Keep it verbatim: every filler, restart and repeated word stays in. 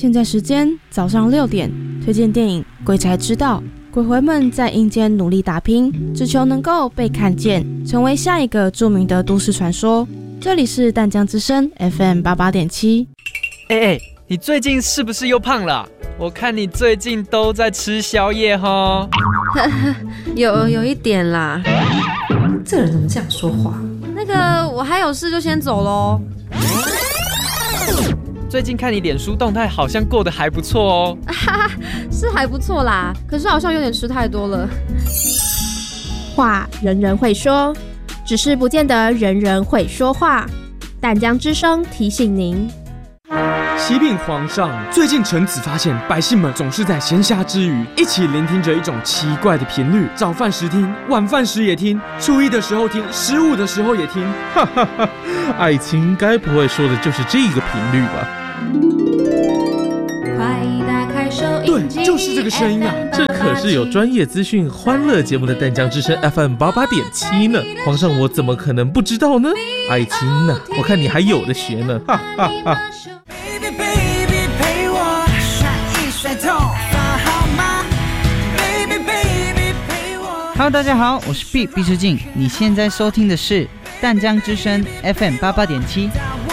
现在时间早上六点，推荐电影《鬼才知道》。鬼魂们在阴间努力打拼，只求能够被看见，成为下一个著名的都市传说。这里是淡江之声 F M 八八点七。 哎哎，你最近是不是又胖了啊？我看你最近都在吃宵夜齁。 有有一点啦。 这个人怎么这样说话？ 那个，我还有事就先走咯。 最近看你脸书动态，好像过得还不错哦。 是还不错啦，可是好像有点吃太多了。 话人人会说，只是不见得人人会说话。淡江之声提醒您。 启禀皇上，最近臣子发现百姓们总是在闲暇之余一起聆听着一种奇怪的频率，早饭时听，晚饭时也听，初一的时候听，十五的时候也听。 哈哈哈，爱卿该不会说的就是这个频率吧？ 快打开收音机， 对，就是这个声音啊！ 这可是有专业资讯、欢乐节目的淡江之声 F M 八八点七呢。皇上，我怎么可能不知道呢？爱卿呢、啊？我看你还有的学呢！哈哈哈。 Hello， 大家好，我是 B 毕志敬，你现在收听的是淡江之声 F M 八八点七，